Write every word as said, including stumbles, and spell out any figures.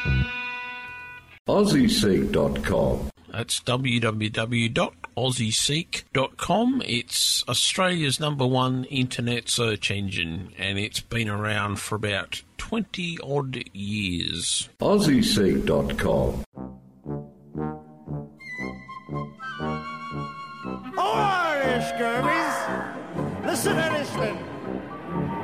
Aussie Seek dot com. That's w w w dot aussie seek dot com. It's Australia's number one internet search engine, and it's been around for about twenty odd years. Aussie Seek dot com. All right, Scurvies. Listen to this then.